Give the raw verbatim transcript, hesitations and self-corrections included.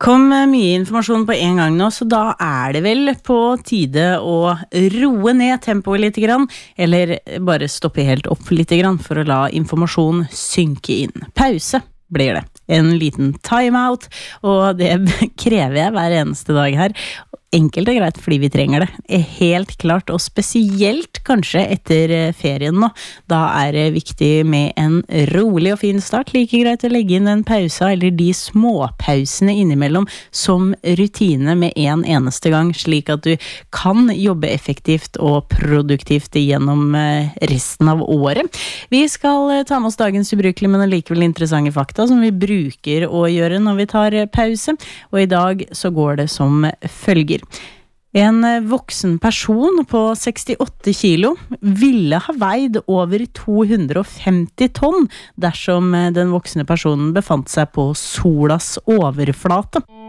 kom mye informasjon på en gang nå, så da er det vel på tide å roe ned tempoet litt grann, eller bare stoppe helt opp litt grann for å la informasjon synke inn. Pause blir det. En liten timeout, og det krever jeg hver eneste dag her. Enkelt og greit fordi vi trenger det. Helt klart, og spesielt kanskje etter ferien nå. Da er det viktig med en rolig og fin start. Like greit å legge inn en pause, eller de småpausene innimellom, som rutine med en eneste gang, slik at du kan jobbe effektivt og produktivt gjennom resten av året. Vi skal ta med oss dagens ubrukelige, men likevel interessante fakta, som vi bruker å gjøre når vi tar pause. Og i dag så går det som følger. En voksen person på sekstiåtte kilo ville ha veid over to hundre og femti tonn dersom den voksne personen befant seg på solas overflate.